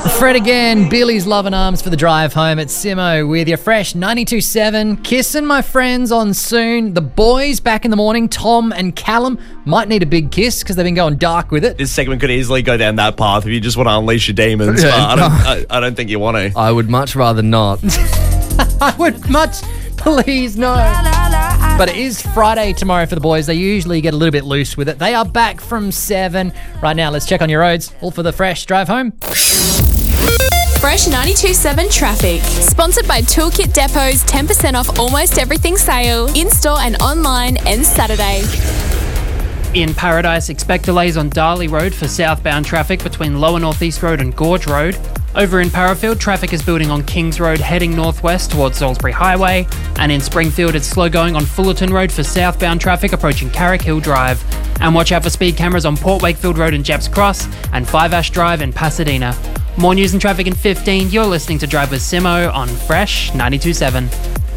Fred again, Billy's Loving Arms for the drive home. It's Simo with your fresh 92.7. Kissing my friends on soon. The boys back in the morning, Tom and Callum, might need a big kiss because they've been going dark with it. This segment could easily go down that path if you just want to unleash your demons, but I don't think you want to. I would much rather not. I would much, please no. But it is Friday tomorrow for the boys. They usually get a little bit loose with it. They are back from 7. Right now, let's check on your roads. All for the fresh drive home. Fresh 92.7 traffic. Sponsored by Toolkit Depot's 10% off almost everything sale. In-store and online ends Saturday. In Paradise, expect delays on Darley Road for southbound traffic between Lower North East Road and Gorge Road. Over in Parafield, traffic is building on Kings Road heading northwest towards Salisbury Highway. And in Springfield, it's slow going on Fullerton Road for southbound traffic approaching Carrick Hill Drive. And watch out for speed cameras on Port Wakefield Road in Jepps Cross and Five Ash Drive in Pasadena. More news and traffic in 15. You're listening to Drive with Simo on Fresh 92.7.